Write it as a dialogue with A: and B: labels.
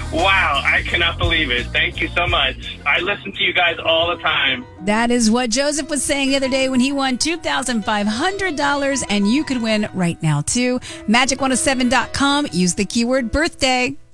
A: Wow, I cannot believe it. Thank you so much. I listen to you guys all the time.
B: That is what Joseph was saying the other day when he won $2,500, and you could win right now too. Magic107.com. Use the keyword birthday.